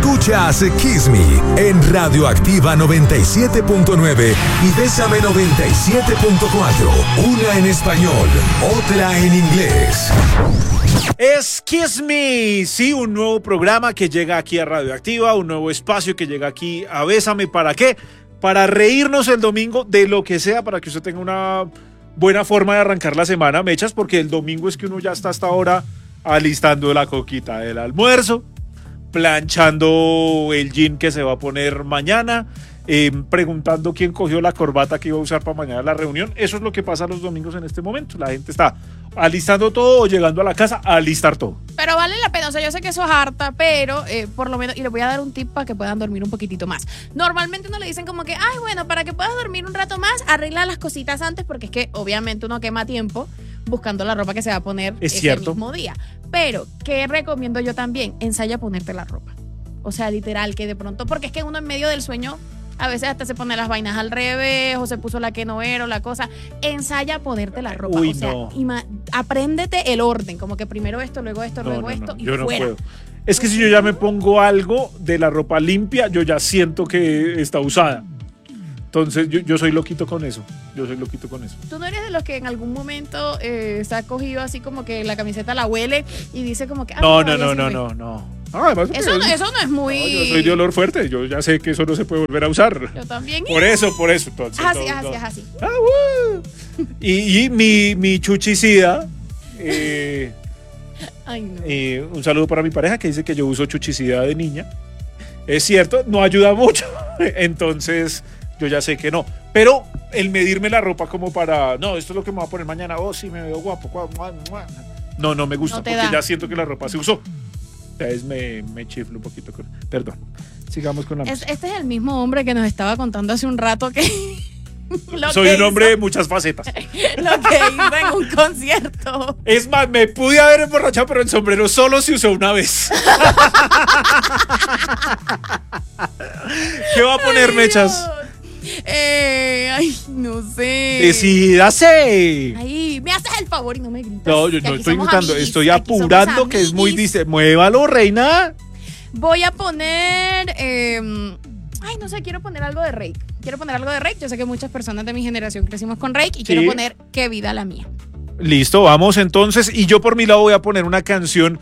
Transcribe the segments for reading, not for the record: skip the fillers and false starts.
Escuchas Kiss Me en Radioactiva 97.9 y Bésame 97.4. Una en español, otra en inglés. Es Kiss Me, sí, un nuevo programa que llega aquí a Radioactiva, un nuevo espacio que llega aquí a Bésame. ¿Para qué? Para reírnos el domingo de lo que sea, para que usted tenga una buena forma de arrancar la semana, Mechas, porque el domingo es que uno ya está hasta ahora alistando la coquita del almuerzo, planchando el jean que se va a poner mañana, preguntando quién cogió la corbata que iba a usar para mañana la reunión. Eso es lo que pasa los domingos en este momento. La gente está alistando todo o llegando a la casa a alistar todo. Pero vale la pena, o sea, yo sé que eso es harta, pero por lo menos, y les voy a dar un tip para que puedan dormir un poquitito más. Normalmente uno le dicen como que, ay, bueno, para que puedas dormir un rato más, arregla las cositas antes, porque es que obviamente uno quema tiempo buscando la ropa que se va a poner ese mismo día. Pero, ¿qué recomiendo yo también? Ensaya ponerte la ropa. O sea, literal, que de pronto, porque es que uno en medio del sueño a veces hasta se pone las vainas al revés o se puso la que no era o la cosa. Ensaya ponerte la ropa. Uy, o sea, no. Apréndete el orden, como que primero esto, luego esto, luego esto y yo no fuera. puedo. Es que si yo ya me pongo algo de la ropa limpia, yo ya siento que está usada. Entonces yo soy loquito con eso. ¿Tú no eres de los que en algún momento se ha cogido así como que la camiseta la huele y dice como que... No. Además, eso no es muy... No, yo soy de olor fuerte. Yo ya sé que eso no se puede volver a usar. Yo también. Por eso. Entonces, Así. Y mi chuchicida... Ay, no. Un saludo para mi pareja que dice que yo uso chuchicida de niña. Es cierto, no ayuda mucho. Entonces... yo ya sé que no, pero el medirme la ropa como para, no, esto es lo que me voy a poner mañana, oh, sí, me veo guapo, no me gusta, porque ya siento que la ropa se usó. Entonces me chiflo un poquito. Perdón, sigamos con la música. Este es el mismo hombre que nos estaba contando hace un rato que... Soy un hombre de muchas facetas. Lo que hizo en un concierto. Es más, me pude haber emborrachado, pero el sombrero solo se usó una vez. ¿Qué va a poner, Mechas? No sé. ¡Decídase! Ay, me haces el favor y no me gritas. No, yo no estoy gritando, estoy apurando, que es muy dice. Muévalo, reina. Voy a poner. No sé, quiero poner algo de Rake. Yo sé que muchas personas de mi generación crecimos con Rake y quiero poner Qué vida la mía. Listo, vamos entonces. Y yo por mi lado voy a poner una canción.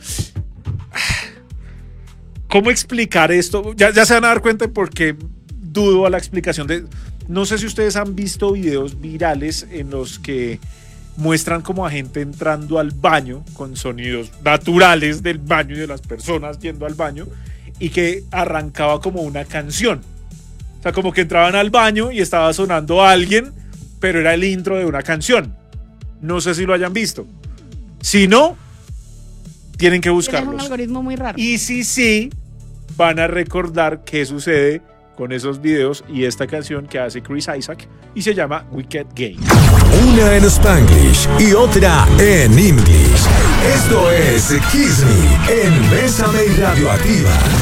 ¿Cómo explicar esto? Ya se van a dar cuenta porque dudo a la explicación de... No sé si ustedes han visto videos virales en los que muestran como a gente entrando al baño con sonidos naturales del baño y de las personas yendo al baño y que arrancaba como una canción. O sea, como que entraban al baño y estaba sonando a alguien, pero era el intro de una canción. No sé si lo hayan visto. Si no, tienen que buscarlos. Es un algoritmo muy raro. Y si sí, van a recordar qué sucede con esos videos y esta canción que hace Chris Isaak y se llama Wicked Game. Una en Spanglish y otra en English. Esto es Kiss Me en Bésame Radioactiva.